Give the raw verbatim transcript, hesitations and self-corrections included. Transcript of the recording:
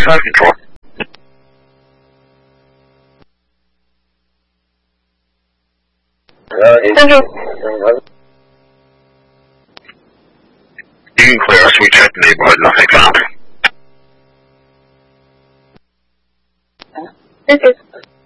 side control. Central. You can clear us. We checked the neighborhood. Nothing found. This is